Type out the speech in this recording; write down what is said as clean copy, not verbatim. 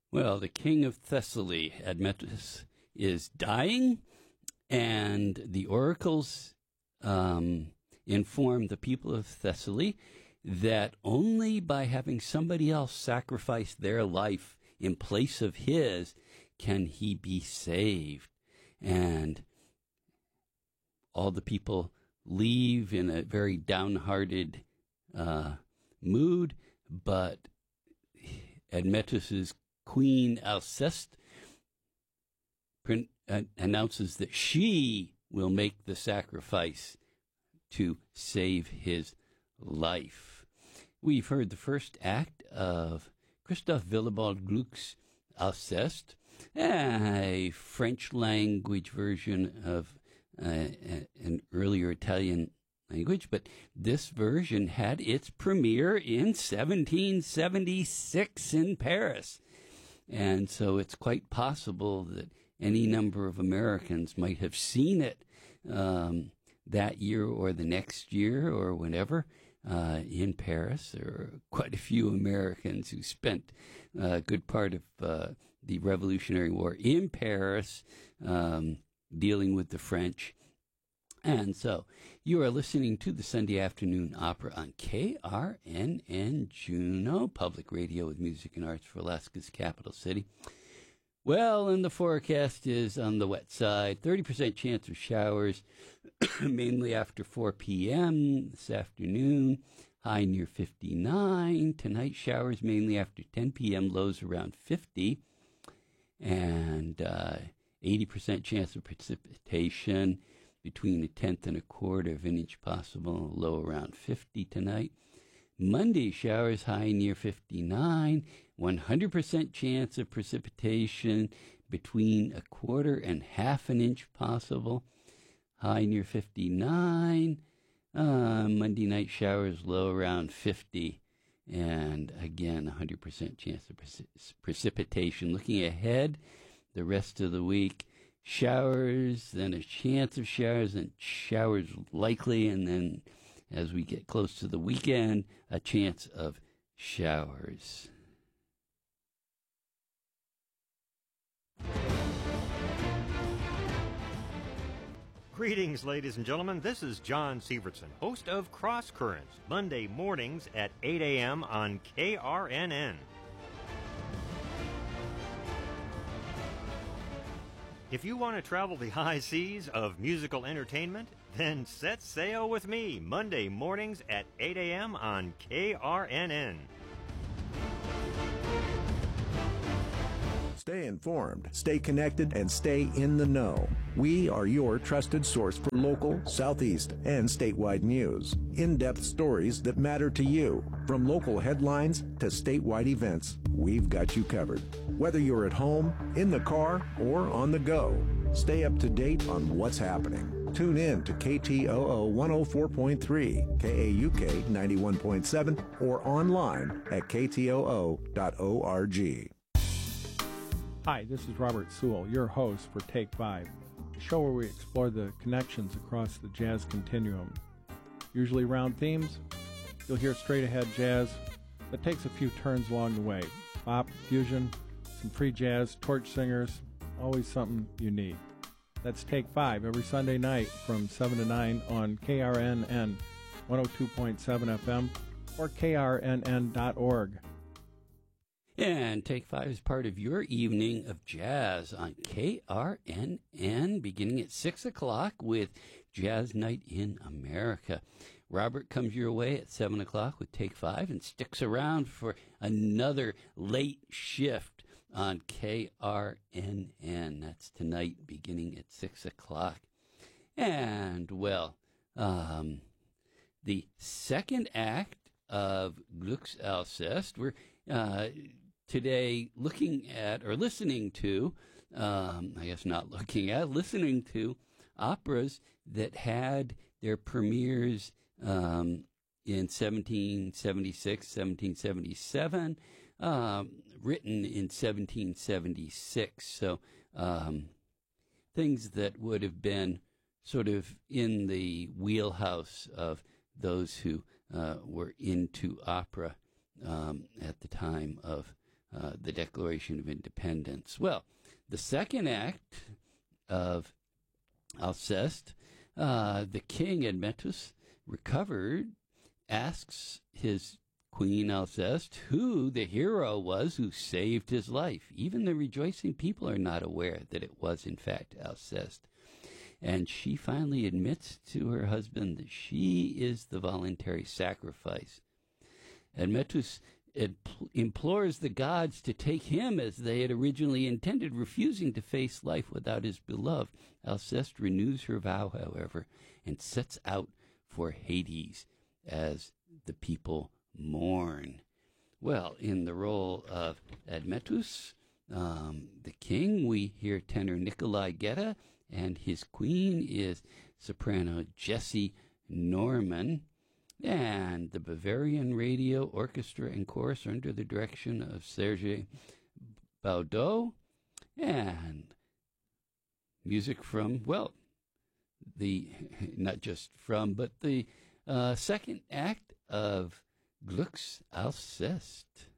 Well, the king of Thessaly, Admetus, is dying, and the oracles inform the people of Thessaly that only by having somebody else sacrifice their life in place of his can he be saved. And all the people leave in a very downhearted mood, but Admetus's Queen Alceste announces that she will make the sacrifice to save his life. We've heard the first act of Christophe Willibald Gluck's Alceste, a French language version of an earlier Italian language, but this version had its premiere in 1776 in Paris. And so it's quite possible that any number of Americans might have seen it that year or the next year or whenever in Paris. There are quite a few Americans who spent a good part of the Revolutionary War in Paris dealing with the French. And so you are listening to the Sunday Afternoon Opera on KRNN Juneau, public radio with music and arts for Alaska's capital city. Well, and the forecast is on the wet side, 30% chance of showers, mainly after 4 p.m. this afternoon, high near 59. Tonight, showers mainly after 10 p.m., lows around 50. And 80% chance of precipitation, between a tenth and a quarter of an inch possible, low around 50 tonight. Monday, showers high near 59, 100% chance of precipitation, between a quarter and half an inch possible, high near 59. Monday night showers low around 50, and again, 100% chance of precipitation. Looking ahead, the rest of the week, showers, then a chance of showers, and showers likely, and then as we get close to the weekend, a chance of showers. Greetings, ladies and gentlemen. This is John Sievertson, host of Cross Currents, Monday mornings at 8 a.m. on KRNN. If you want to travel the high seas of musical entertainment, then set sail with me Monday mornings at 8 a.m. on KRNN. Stay informed, stay connected, and stay in the know. We are your trusted source for local, southeast, and statewide news. In-depth stories that matter to you. From local headlines to statewide events, we've got you covered. Whether you're at home, in the car, or on the go, stay up to date on what's happening. Tune in to KTOO 104.3, KAUK 91.7, or online at ktoo.org. Hi, this is Robert Sewell, your host for Take 5, a show where we explore the connections across the jazz continuum. Usually around themes, you'll hear straight-ahead jazz that takes a few turns along the way. Pop, fusion, some free jazz, torch singers, always something you need. That's Take 5 every Sunday night from 7 to 9 on KRNN 102.7 FM or krnn.org. And Take 5 is part of your evening of jazz on KRNN, beginning at 6 o'clock with Jazz Night in America. Robert comes your way at 7 o'clock with Take 5 and sticks around for another late shift on KRNN. That's tonight, beginning at 6 o'clock. And, well, the second act of Gluck's Alceste, we're today looking at, or listening to, listening to operas that had their premieres in 1776, 1777, written in 1776. So things that would have been sort of in the wheelhouse of those who were into opera at the time of the Declaration of Independence. Well, the second act of Alceste, the king Admetus, recovered, asks his Queen Alceste who the hero was who saved his life. Even the rejoicing people are not aware that it was, in fact, Alceste. And she finally admits to her husband that she is the voluntary sacrifice. Admetus implores the gods to take him as they had originally intended, refusing to face life without his beloved. Alceste renews her vow, however, and sets out for Hades as the people mourn. Well, in the role of Admetus, the king, we hear tenor Nikolai Gedda, and his queen is soprano Jessie Norman. And the Bavarian Radio Orchestra and Chorus are under the direction of Serge Baudot. And music from, well, not just from, but the second act of Gluck's Alceste.